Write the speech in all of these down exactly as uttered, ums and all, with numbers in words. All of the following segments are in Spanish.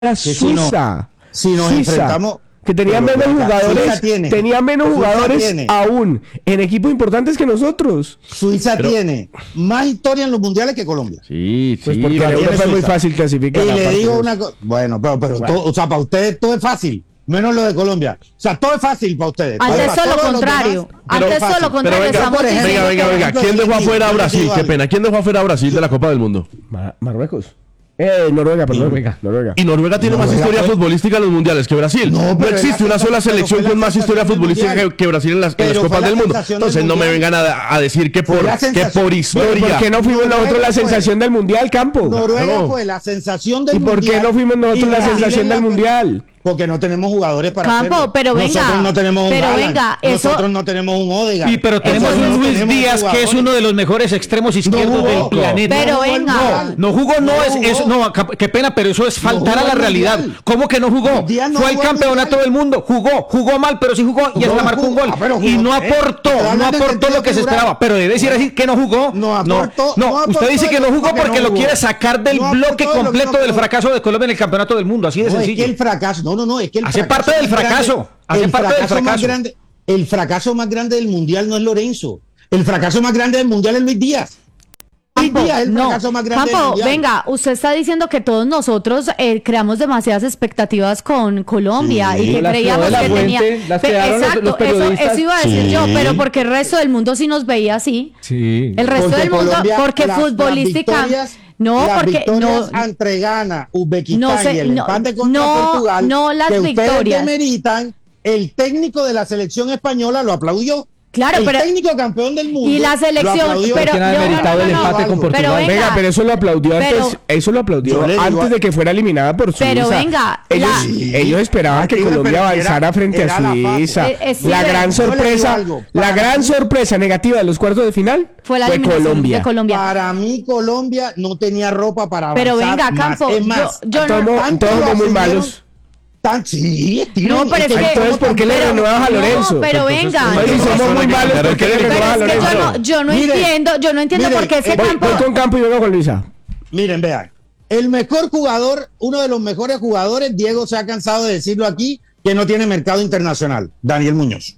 era Suiza. Si, no, si nos Suiza, enfrentamos, que tenían menos jugadores, tiene, tenían menos jugadores tiene. aún en equipos importantes que nosotros. Suiza pero, tiene más historia en los mundiales que Colombia. Sí, sí, pues porque a Europa fue muy fácil clasificar. Y le digo una cosa, bueno, pero, pero bueno. Todo, o sea, para ustedes todo es fácil. Menos lo de Colombia. O sea, todo es fácil para ustedes. Antes todo lo contrario. Antes todo lo contrario. Venga, venga, venga, venga. ¿Quién dejó afuera a Brasil? Qué pena. ¿Quién dejó afuera a Brasil de la Copa del Mundo? Mar Marruecos. Eh, Noruega, perdón. Noruega, Noruega. Y Noruega tiene Noruega, más historia pues, futbolística en los mundiales que Brasil. No, no existe una sola selección con más historia futbolística que, que Brasil en las, en las Copas del Mundo. Entonces no me vengan a, a decir que por, que por historia. ¿Por qué no fuimos nosotros la sensación del mundial, Campo? Noruega fue la sensación del mundial. ¿Y por qué no fuimos nosotros la sensación del mundial? Porque no tenemos jugadores para Campo, hacerlo. pero venga. Nosotros no tenemos un pero Haaland, venga, eso... nosotros no tenemos un Odegaard. Sí, pero tenemos un Luis Díaz que es uno de los mejores extremos izquierdos no del planeta. Pero no venga. No, no jugó, no, no es jugó. eso, no, qué pena, pero eso es faltar no a la realidad. Mundial. ¿Cómo que no jugó? No Fue el campeonato del mundo, jugó, jugó mal, pero sí jugó y hasta marcó un gol. Ah, y no aportó, eh, no aportó lo que se esperaba. Pero debe decir así que no jugó. No aportó. No, usted dice que no jugó porque lo quiere sacar del bloque completo del fracaso de Colombia en el campeonato del mundo, así de sencillo. Es que el fracaso, no, no, no, es que el hace parte del fracaso. Hace el parte fracaso, del más fracaso. grande, el fracaso más grande del mundial no es Lorenzo. El fracaso más grande del mundial es Luis Díaz. Luis Campo, Díaz es el no. fracaso más grande Campo, del mundial. venga, usted está diciendo que todos nosotros eh, creamos demasiadas expectativas con Colombia sí, y que creíamos que fuente, tenía. Las Pe exacto, los, los eso, eso iba a decir sí. yo, pero porque el resto del mundo sí nos veía así. Sí. El resto porque del mundo, Colombia, porque las, futbolística. Las no, las porque victorias no. entre Ghana, Uzbekistán no sé, y el no, empate contra no, Portugal, no las que victorias. ustedes demeritan, el técnico de la selección española lo aplaudió. Claro, el pero técnico campeón del mundo y la selección, pero no, no, el empate no, con Portugal. Pero venga, venga, pero eso lo aplaudió pero, antes, eso lo aplaudió antes de que fuera eliminada por Suiza. Pero venga, ellos, la, sí. ellos esperaban que Colombia era, avanzara frente era a Suiza. La, es, la gran sorpresa, la gran sorpresa negativa de los cuartos de final fue la fue eliminación Colombia. de Colombia. Para mí Colombia no tenía ropa para avanzar. Pero venga, más. Campo, es más, yo, yo no, todos somos muy malos. Tan, sí, no, pero es que, entonces, ¿por qué le renuevas a Lorenzo? No, pero venga. Entonces, si somos muy malos, ¿por qué le renuevas a Lorenzo? Yo no, yo no miren, entiendo, yo no entiendo miren, por qué ese eh, Campo... Voy con Campo y vengo con Luisa. Miren, vean. El mejor jugador, uno de los mejores jugadores, Diego se ha cansado de decirlo aquí, que no tiene mercado internacional, Daniel Muñoz.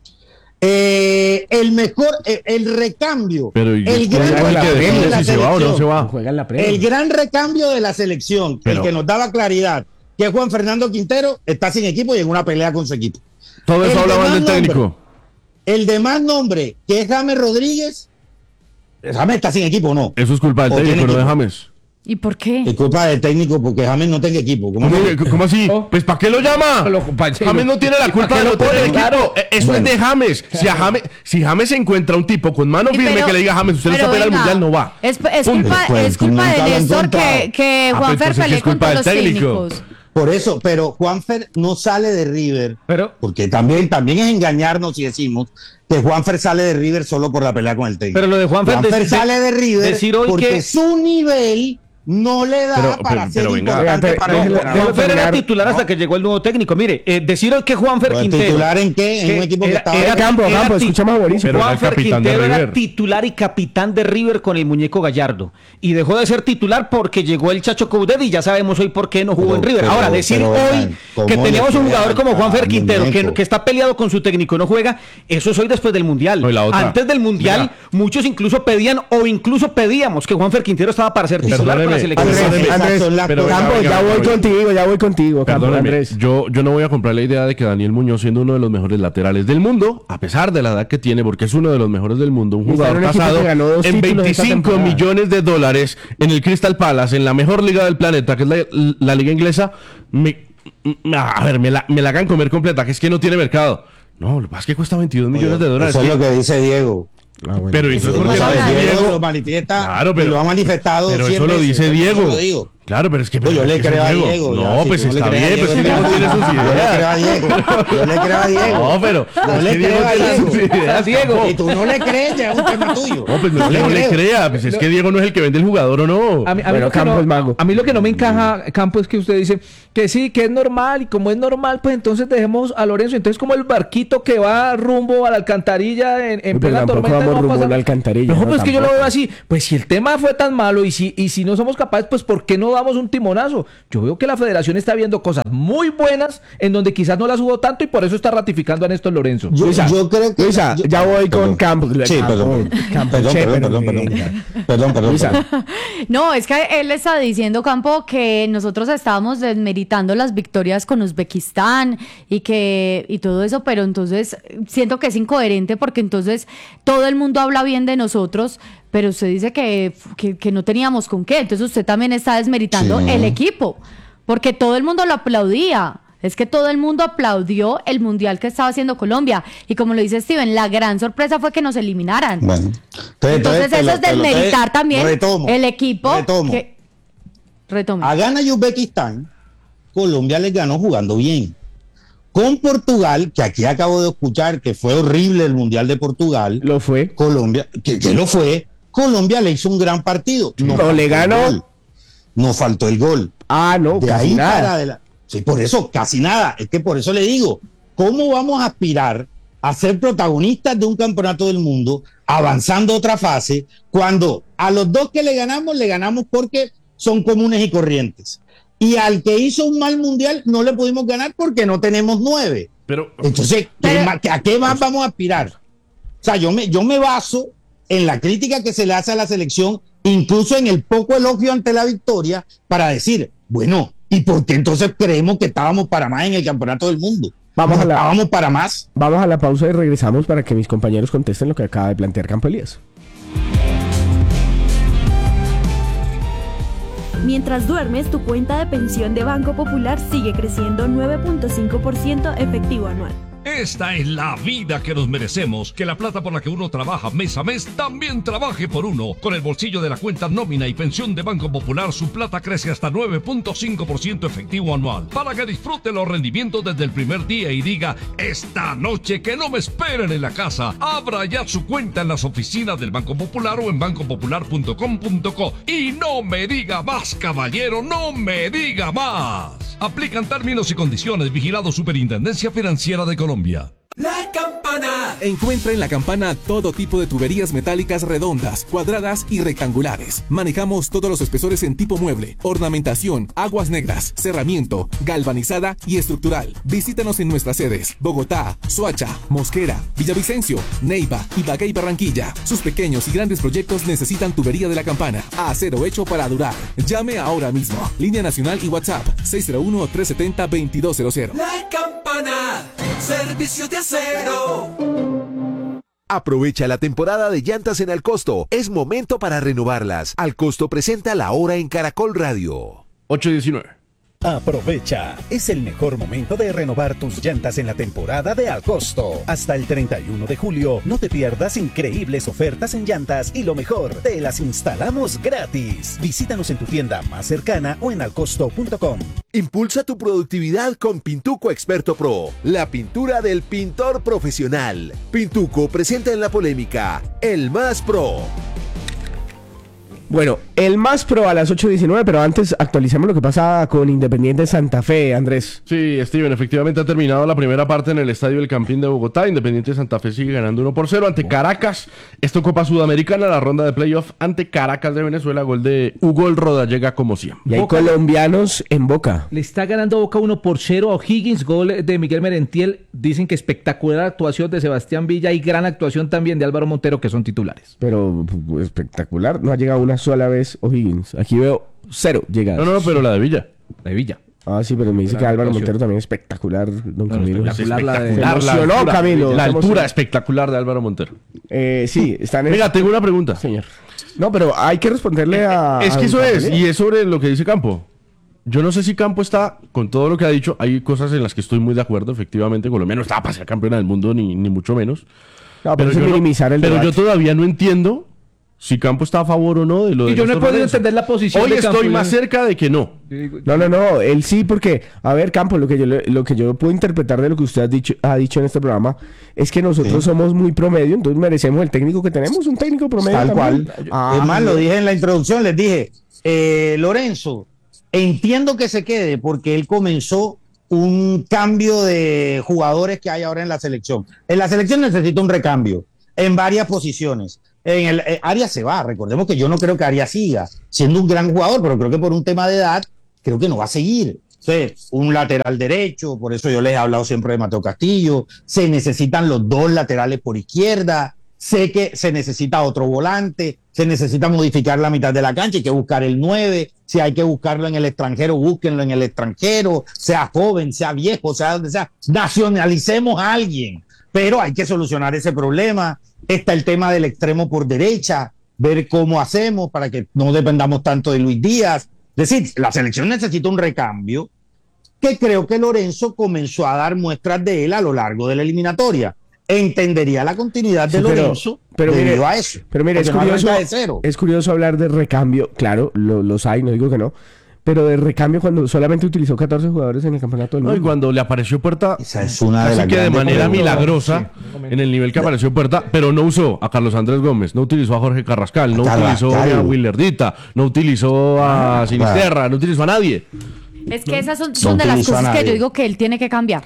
Eh, el mejor, eh, el recambio, pero, el gran recambio de la si se va o no se va. El gran recambio de la selección, pero, el que nos daba claridad, que Juan Fernando Quintero está sin equipo y en una pelea con su equipo. Todo eso hablaban del técnico. Nombre, el de más nombre, que es James Rodríguez, James está sin equipo, ¿no? Eso es culpa del técnico, no de James. ¿Y por qué? Es culpa del técnico porque James no tenga equipo. ¿Cómo, ¿Cómo, ¿cómo así? Oh. Pues ¿para qué lo llama? James no tiene la culpa de no tener equipo. Claro. Eso bueno. es de James. Si a James, si James encuentra un tipo con mano firme pero, que le diga a James, usted no está peleando al mundial, no va. Es, es culpa, pues, es culpa de Néstor que, que Juan ah, Fer pelee con todos los técnicos. Por eso, pero Juanfer no sale de River, pero, porque también, también es engañarnos si decimos que Juanfer sale de River solo por la pelea con el técnico. Pero lo de Juanfer, Juanfer de, sale de River decir hoy porque que su nivel no le da pero, para pero, ser pero importante venga, para no, Juanfer era titular hasta no. que llegó el nuevo técnico. Mire, eh, decir hoy que Juanfer pues, Quintero ¿titular en qué? En un equipo era, que estaba era, era campo, era campo, escuchamos a Boris. Juanfer Quintero era titular y capitán de River con el muñeco Gallardo. Y dejó de ser titular porque llegó el Chacho Coudet y ya sabemos hoy por qué no jugó pero, en River. pero, Ahora, decir pero, hoy que teníamos un jugador como Juanfer Quintero que, que está peleado con su técnico y no juega, eso es hoy después del Mundial. No, Antes del Mundial, Mira. muchos incluso pedían o incluso pedíamos que Juanfer Quintero estaba para ser titular con la selección. Campo, ya voy contigo, ya voy contigo, Campo, Andrés. Yo, yo no voy a comprar la idea de que Daniel Muñoz, siendo uno de los mejores laterales del mundo, a pesar de la edad que tiene, porque es uno de los mejores del mundo, un jugador un pasado en veinticinco millones de dólares en el Crystal Palace, en la mejor liga del planeta, que es la, la liga inglesa, me, a ver, me la, me la hagan comer completa, que es que no tiene mercado. No, lo que pasa es que cuesta veintidós millones de dólares. Eso es lo que dice Diego. Ah, bueno. Pero eso es porque no no Diego lo manifiesta, claro, pero, y lo ha manifestado. Pero eso lo dice Diego. Claro, pero es que... Pues yo le creo a Diego. No, pues está bien, pues Diego tiene sus ideas. Yo le creo a Diego. Yo le creo a Diego. No, pero... Yo le creo a Diego. Diego. Y tú no le crees, ya es un tema tuyo. No, pues no le crea. Pues es que Diego no es el que vende el jugador o no. A mí, a mí, bueno, Campo, es mago. A mí lo que no me encaja, Campo, es que usted dice que sí, que es normal. Y como es normal, pues entonces dejemos a Lorenzo. Entonces como el barquito que va rumbo a la alcantarilla en, en plena tormenta. Vamos no rumbo a la alcantarilla. No, pues es que yo lo veo así. Pues si el tema fue tan malo y si, y si no somos capaces, pues ¿por qué no damos un timonazo. Yo veo que la federación está viendo cosas muy buenas en donde quizás no las hubo tanto y por eso está ratificando a Néstor Lorenzo. Yo, Luisa, yo creo que... Luisa, yo, ya voy con Campos. Sí, perdón. Perdón, perdón, perdón, perdón, perdón. No, es que él está diciendo, Campo, que nosotros estábamos desmeritando las victorias con Uzbekistán y que y todo eso, pero entonces siento que es incoherente porque entonces todo el mundo habla bien de nosotros, pero usted dice que, que, que no teníamos con qué, entonces usted también está desmeritando sí. el equipo, porque todo el mundo lo aplaudía. Es que todo el mundo aplaudió el mundial que estaba haciendo Colombia. Y como lo dice Steven, la gran sorpresa fue que nos eliminaran. Bueno, entonces, entonces, entonces eso es desmeritar también retomo, el equipo. Retomo. Que, retome. A Ghana y Uzbekistán, Colombia les ganó jugando bien. Con Portugal, que aquí acabo de escuchar que fue horrible el mundial de Portugal. Lo fue. Colombia, que, que lo fue. Colombia le hizo un gran partido. No, no le ganó. No faltó el gol. Ah, no, de casi ahí nada. para adelante. Sí, por eso, casi nada. Es que por eso le digo, ¿cómo vamos a aspirar a ser protagonistas de un campeonato del mundo, avanzando otra fase, cuando a los dos que le ganamos, le ganamos porque son comunes y corrientes? Y al que hizo un mal mundial no le pudimos ganar porque no tenemos nueve. Pero, Entonces, ¿qué más, ¿a qué más vamos a aspirar? O sea, yo me, yo me baso en la crítica que se le hace a la selección, incluso en el poco elogio ante la victoria, para decir, bueno, ¿y por qué entonces creemos que estábamos para más en el campeonato del mundo? Vamos a la, estábamos para más. Vamos a la pausa y regresamos para que mis compañeros contesten lo que acaba de plantear Campo Elías. Mientras duermes, tu cuenta de pensión de Banco Popular sigue creciendo nueve punto cinco por ciento efectivo anual. Esta es la vida que nos merecemos, que la plata por la que uno trabaja mes a mes también trabaje por uno. Con el bolsillo de la cuenta nómina y pensión de Banco Popular, su plata crece hasta nueve punto cinco por ciento efectivo anual, para que disfrute los rendimientos desde el primer día y diga, esta noche que no me esperen en la casa. Abra ya su cuenta en las oficinas del Banco Popular o en banco popular punto com punto co. Y no me diga más, caballero, no me diga más. Aplican términos y condiciones. Vigilado Superintendencia Financiera de Colombia. La Campana. Encuentra en La Campana todo tipo de tuberías metálicas redondas, cuadradas y rectangulares. Manejamos todos los espesores en tipo mueble, ornamentación, aguas negras, cerramiento, galvanizada y estructural. Visítanos en nuestras sedes: Bogotá, Soacha, Mosquera, Villavicencio, Neiva, Ibagué y Barranquilla. Sus pequeños y grandes proyectos necesitan tubería de La Campana. Acero hecho para durar. Llame ahora mismo. Línea nacional y WhatsApp seis cero uno, tres siete cero, dos dos cero cero. La Campana. Servicio de acero. Aprovecha la temporada de llantas en Alcosto. Es momento para renovarlas. Alcosto presenta La Hora en Caracol Radio. ocho diecinueve. Aprovecha, es el mejor momento de renovar tus llantas en la temporada de Alcosto. Hasta el treinta y uno de julio, no te pierdas increíbles ofertas en llantas y lo mejor, te las instalamos gratis. Visítanos en tu tienda más cercana o en alcosto punto com. Impulsa tu productividad con Pintuco Experto Pro, la pintura del pintor profesional. Pintuco presenta en la polémica El Más Pro. Bueno, el Más Pro a las ocho diecinueve, pero antes actualicemos lo que pasa con Independiente Santa Fe, Andrés. Sí, Steven, efectivamente ha terminado la primera parte en el Estadio El Campín de Bogotá. Independiente Santa Fe sigue ganando uno por cero ante Caracas. Esto Copa Sudamericana, la ronda de playoff ante Caracas de Venezuela, gol de Hugo El Rodallega como siempre. Y hay Boca, colombianos en Boca. Le está ganando Boca uno por cero a O'Higgins, gol de Miguel Merentiel. Dicen que espectacular actuación de Sebastián Villa y gran actuación también de Álvaro Montero, que son titulares. Pero pues, espectacular, no ha llegado una sola vez O'Higgins. Aquí veo cero llegadas. No, no, pero la de Villa. La de Villa. Ah, sí, pero me dice la que Álvaro Montero también es espectacular, don no, Camilo. Espectacular, la de... la, emocionó, altura, Camilo. La altura espectacular de Álvaro Montero. Eh, sí, están en... Venga, tengo una pregunta. Señor. No, pero hay que responderle a... Es que a eso es, Camilo. y es sobre lo que dice Campo. Yo no sé si Campo está, con todo lo que ha dicho, hay cosas en las que estoy muy de acuerdo. Efectivamente, Colombia no estaba para ser campeona del mundo, ni, ni mucho menos. No, pero pero, yo, minimizar no, el pero debate. yo todavía no entiendo si Campo está a favor o no de lo de Y yo no he podido Lorenzo. entender la posición Hoy de estoy Campo, más yo... cerca de que no. No, no, no, él sí, porque, a ver, Campo, lo que yo lo que yo puedo interpretar de lo que usted ha dicho, ha dicho en este programa es que nosotros sí. somos muy promedio, entonces merecemos el técnico que tenemos, un técnico promedio. Tal también. cual. Ah, es más, lo dije en la introducción, les dije, eh, Lorenzo, entiendo que se quede porque él comenzó un cambio de jugadores que hay ahora en la selección. En la selección necesita un recambio en varias posiciones. En el eh, Arias se va, recordemos que yo no creo que Arias siga siendo un gran jugador, pero creo que por un tema de edad, creo que no va a seguir. Entonces, un lateral derecho, por eso yo les he hablado siempre de Mateo Castillo, se necesitan los dos laterales por izquierda, sé que se necesita otro volante, se necesita modificar la mitad de la cancha, hay que buscar el nueve, si hay que buscarlo en el extranjero, búsquenlo en el extranjero, sea joven, sea viejo, sea donde sea, nacionalicemos a alguien, pero hay que solucionar ese problema. Está el tema del extremo por derecha, ver cómo hacemos para que no dependamos tanto de Luis Díaz. Es decir, la selección necesita un recambio que creo que Lorenzo comenzó a dar muestras de él a lo largo de la eliminatoria. Entendería la continuidad de sí, pero, Lorenzo pero debido mire, a eso. Pero mire, es curioso, de cero. es curioso hablar de recambio. Claro, lo, los hay, no digo que no. Pero de recambio cuando solamente utilizó catorce jugadores en el campeonato del mundo. No, y cuando le apareció Puerta, esa es una de así las que de manera problemas. milagrosa, sí, en el nivel que apareció Puerta, pero no usó a Carlos Andrés Gómez, no utilizó a Jorge Carrascal, no Carrascal. utilizó a Willerdita, no utilizó a ah, Sinisterra, claro. no utilizó a nadie. Es que esas son, son de las cosas que yo digo que él tiene que cambiar.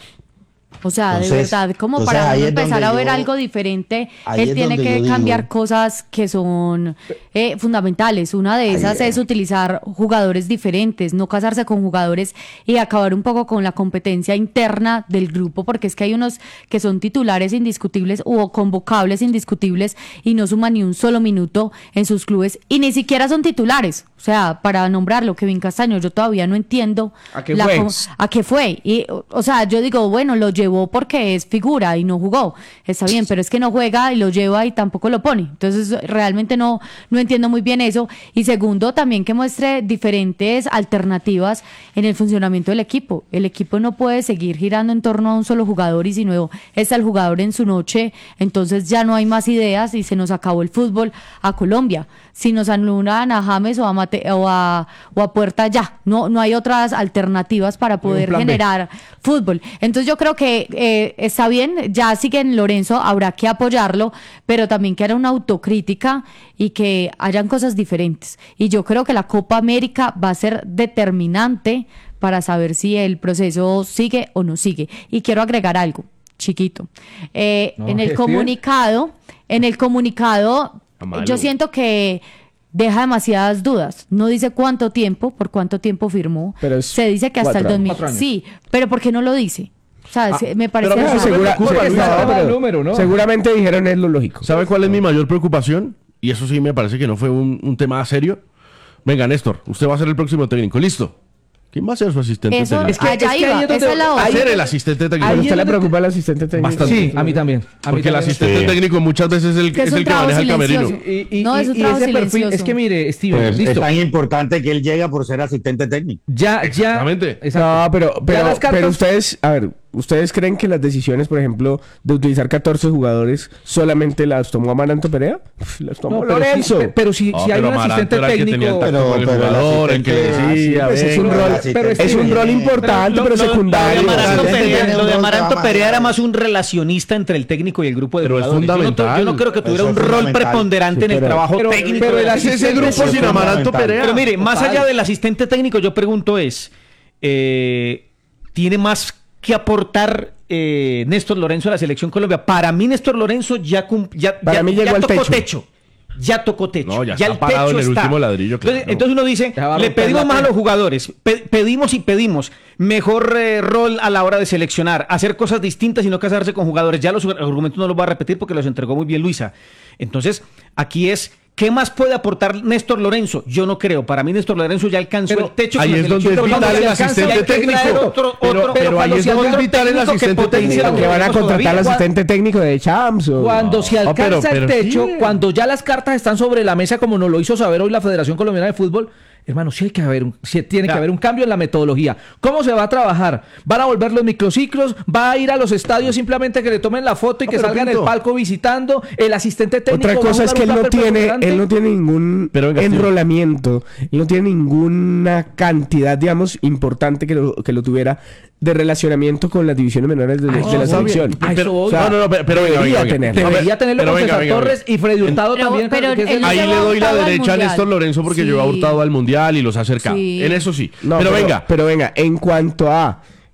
O sea, entonces, de verdad, como para empezar a ver yo, algo diferente, él tiene que cambiar digo, cosas que son eh, fundamentales. Una de esas es utilizar jugadores diferentes, no casarse con jugadores y acabar un poco con la competencia interna del grupo, porque es que hay unos que son titulares indiscutibles o convocables indiscutibles y no suman ni un solo minuto en sus clubes y ni siquiera son titulares. O sea, para nombrarlo, Kevin Castaño, yo todavía no entiendo a qué fue. Com- a qué fue. Y, o sea, yo digo, bueno, lo llevó porque es figura y no jugó. Está bien, pero es que no juega y lo lleva y tampoco lo pone. Entonces, realmente no, no entiendo muy bien eso. Y segundo, también que muestre diferentes alternativas en el funcionamiento del equipo. El equipo no puede seguir girando en torno a un solo jugador y si no está el jugador en su noche, entonces ya no hay más ideas y se nos acabó el fútbol a Colombia. Si nos anulan a James o a Mate, o a, o a Puerta, ya, no, no hay otras alternativas para poder generar B. fútbol. Entonces yo creo que eh, está bien, ya siguen Lorenzo, habrá que apoyarlo, pero también que haya una autocrítica y que hayan cosas diferentes. Y yo creo que la Copa América va a ser determinante para saber si el proceso sigue o no sigue. Y quiero agregar algo, chiquito. Eh, no, en el comunicado, en el comunicado, yo siento que deja demasiadas dudas. No dice cuánto tiempo, por cuánto tiempo firmó. Pero se dice que hasta el dos mil. Sí, pero ¿por qué no lo dice? O sea, ah, me parece pero, raro. Segura, segura, no, pero, número, ¿no? Seguramente dijeron es lo lógico. ¿Sabe cuál es mi mayor preocupación? Y eso sí me parece que no fue un, un tema serio. Venga, Néstor, usted va a ser el próximo técnico. ¿Listo? ¿Quién va a ser su asistente eso, técnico? Es que, allá es iba, es esa es la otra. Va a ser el asistente técnico. ¿A usted le preocupa el asistente técnico? Bastante. Sí, a mí también. A mí Porque también. el asistente sí. técnico muchas veces es el que, es el que maneja el camerino. Y, y, no, es un y trabajo ese perfil, es que mire, Steven, pues listo. Es tan importante que él llega por ser asistente técnico. Ya, ya. Exactamente. No, pero, pero, pero ustedes, a ver, ¿ustedes creen que las decisiones, por ejemplo, de utilizar catorce jugadores solamente las tomó Amaranto Perea? Las tomó no, Lorenzo. Pero, pero si, no, si hay un asistente técnico, pero, pero el jugador, el que le decía, pues es un rol, pero es un rol importante, pero, pero secundario. Lo de Amaranto Perea, lo de Amaranto Perea era más un relacionista entre el técnico y el grupo de pero jugadores. Es fundamental. Yo no, yo no creo que tuviera un rol preponderante sí, pero, en el trabajo pero, técnico. Pero el ese grupo sin Amaranto Perea. Pero mire, más allá del asistente técnico, yo pregunto es, eh, ¿tiene más que aportar eh, Néstor Lorenzo a la selección Colombia? Para mí Néstor Lorenzo ya, ya, Para ya, mí ya tocó techo. techo. Ya tocó techo. No, ya, ya está el parado techo en el está. último ladrillo. Claro. Entonces, entonces uno dice, le pedimos más a los jugadores, pe- pedimos y pedimos mejor eh, rol a la hora de seleccionar, hacer cosas distintas y no casarse con jugadores. Ya los argumentos no los voy a repetir porque los entregó muy bien Luisa. Entonces, aquí es, ¿qué más puede aportar Néstor Lorenzo? Yo no creo. Para mí Néstor Lorenzo ya alcanzó pero el techo. Ahí es donde es vital el asistente técnico. Otro, pero, otro, pero ahí es donde es vital el asistente técnico. Que van a contratar al asistente técnico de Champs. O... Cuando se alcanza no, pero, pero, el techo, sí. cuando ya las cartas están sobre la mesa, como nos lo hizo saber hoy la Federación Colombiana de Fútbol, hermano, sí hay que haber un, sí tiene ya. que haber un cambio en la metodología. ¿Cómo se va a trabajar? ¿Van a volver los microciclos? ¿Va a ir a los estadios simplemente que le tomen la foto y no, que salga en el palco visitando? El asistente técnico. Otra cosa es que él no tiene, él no tiene ningún pero venga, enrolamiento, él no tiene ninguna cantidad, digamos, importante que lo, que lo tuviera de relacionamiento con las divisiones menores de, Ay, de la no, selección. Ay, pero, o sea, no, no, no, pero, pero debería venga, tener. Debería tenerlo con César venga, Torres venga. y Freddy Hurtado pero, también. Pero, que pero ahí le doy la derecha a Néstor Lorenzo porque sí. llevó a Hurtado al Mundial y los ha acercado. Sí. En eso sí. No, pero, pero venga. Pero venga, en cuanto a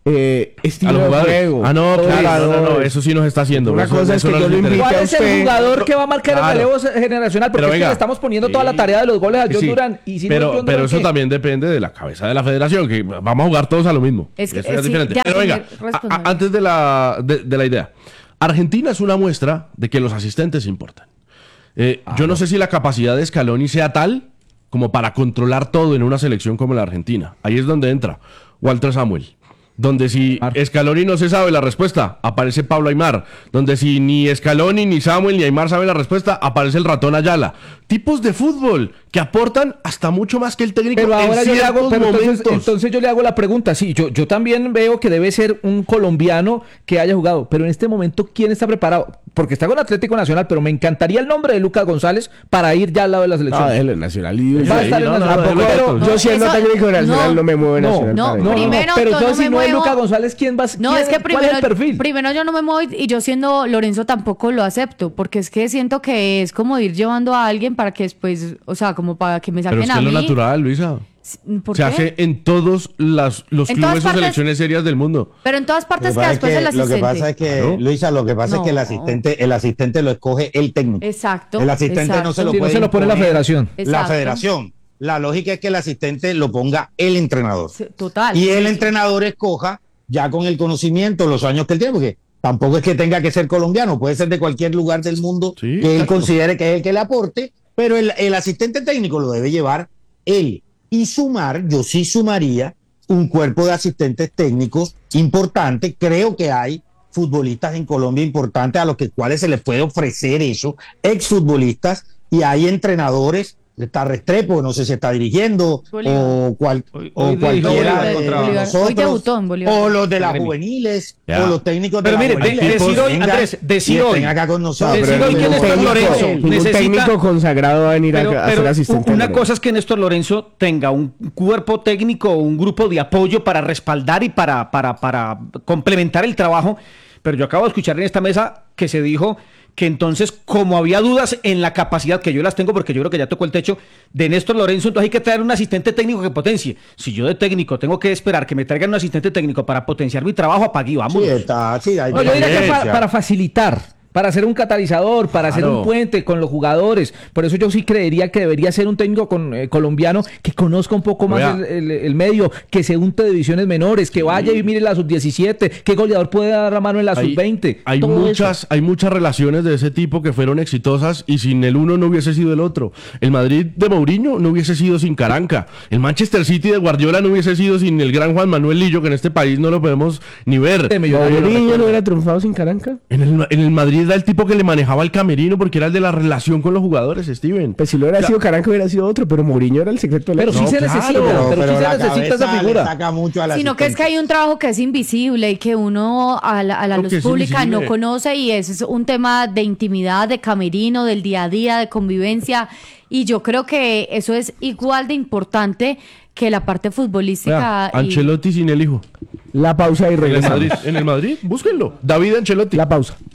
Eh, estilo de juego. Ah, no, claro, no, no, no, eso sí nos está haciendo. Una eso, cosa eso es que no yo lo invite ¿Cuál a es usted? el jugador que va a marcar Claro. el relevo generacional? Porque Pero es que venga, le estamos poniendo toda sí, la tarea de los goles a John sí, Durán. Y si pero no es John pero Durán, eso ¿qué? también depende de la cabeza de la federación, que vamos a jugar todos a lo mismo. Es que- Eso ya eh, es sí, diferente. ya Pero venga, responder. a- a- antes de la, de, de la idea. Argentina es una muestra de que los asistentes importan. Eh, Ah, yo no sé si la capacidad de Scaloni sea tal como para controlar todo en una selección como la Argentina. Ahí es donde entra Walter Samuel. Donde si Scaloni no se sabe la respuesta, aparece Pablo Aimar. Donde si ni Scaloni, ni Samuel, ni Aimar saben la respuesta, aparece el ratón Ayala. Tipos de fútbol que aportan hasta mucho más que el técnico Pero ahora en yo le hago, ciertos pero entonces, momentos. entonces yo le hago la pregunta. Sí, yo, yo también veo que debe ser un colombiano que haya jugado. Pero en este momento, ¿quién está preparado? Porque está con Atlético Nacional, pero me encantaría el nombre de Lucas González para ir ya al lado de la selección. Ah, el Nacional. Y Va a estar en no, no, Nacional. no, no, Pero- no, yo siendo eso- técnico nacional no, no, me muevo en no, Nacional. no, para ir. No, no, Primero, pero yo entonces no si me no es muevo- Lucas González, ¿quién va a No, quién- es que ¿cuál primero, es el perfil? primero yo no me muevo y y yo siendo Lorenzo tampoco lo acepto, porque es que siento que es como ir llevando a alguien para que después, o sea, como para que me Pero saquen es que a es lo mí. natural, Luisa. ¿Por Se qué? hace en todos las, los En clubes todas o partes- selecciones serias del mundo. Pero en todas Lo partes que que pasa es después que, el lo asistente. que pasa es que, Claro. Luisa, lo que pasa es que el No. asistente, el asistente lo escoge el técnico. Exacto. El asistente no exacto. se lo Sí, no puede se lo pone la imponer federación. La Exacto. federación. La lógica es que el asistente lo ponga el entrenador. Sí, Total. Y el Sí, sí. entrenador escoja ya con el conocimiento, los años que él tiene, porque tampoco es que tenga que ser colombiano, puede ser de cualquier lugar del mundo Sí, que él exacto. considere que es el que le aporte, pero el, el asistente técnico lo debe llevar él. Y sumar, yo sí sumaría un cuerpo de asistentes técnicos importante. Creo que hay futbolistas en Colombia importantes a los que, cuales se les puede ofrecer eso, exfutbolistas, y hay entrenadores. Está Restrepo, no sé si está dirigiendo, Bolívar. o, cual, Hoy- o hoy cualquiera dirigió de contra Bolívar. Hoy nosotros, debutó en Bolívar. o los de las Gremio. juveniles, Ya. o los técnicos de Pero las mire, de- juveniles. decir hoy, Vengan Andrés, decir y hoy. estén acá con nosotros. Decir Pero hoy que ningún Néstor técnico- Lorenzo Ningún necesita- técnico consagrado va a venir Pero, a, a pero ser asistente. una de cosa es que Néstor Lorenzo tenga un cuerpo técnico o un grupo de apoyo para respaldar y para, para, para complementar el trabajo, pero yo acabo de escuchar en esta mesa que se dijo que entonces, como había dudas en la capacidad, que yo las tengo porque yo creo que ya tocó el techo, de Néstor Lorenzo, entonces hay que traer un asistente técnico que potencie. Si yo de técnico tengo que esperar que me traigan un asistente técnico para potenciar mi trabajo, apague y vamos. Sí, está, sí, hay No, yo diría que diferencia. pa- para facilitar, para ser un catalizador, para hacer Claro. un puente con los jugadores. Por eso yo sí creería que debería ser un técnico con, eh, colombiano que conozca un poco más Vea. el, el- el medio, que se unte de divisiones menores, que vaya y mire la sub diecisiete, qué goleador puede dar la mano en la Hay, sub veinte. hay todo muchas, eso. hay muchas relaciones de ese tipo que fueron exitosas y sin el uno no hubiese sido el otro. El Madrid de Mourinho no hubiese sido sin Caranca. El Manchester City de Guardiola no hubiese sido sin el gran Juan Manuel Lillo, que en este país no lo podemos ni ver. De millonario, ¿Mourinho no hubiera triunfado sin Caranca? En el, en el Madrid era el tipo que le manejaba el camerino porque era el de la relación con los jugadores, Steven. Pues si lo hubiera O sea, sido Caranca hubiera sido otro, pero Mourinho era el secreto del Pero éxito. sí se claro, necesita, Pero, pero, pero sí la se necesita cabeza esa le figura. saca mucho al Sino que es que asistente. hay un trabajo que es invisible y que uno a la, a la Lo luz que es pública no invisible. conoce, y ese es un tema de intimidad, de camerino, del día a día, de convivencia, y yo creo que eso es igual de importante que la parte futbolística. Vea, y- Ancelotti sin el hijo. La pausa y En el regresamos. Madrid, en el Madrid, búsquenlo. David Ancelotti. La pausa.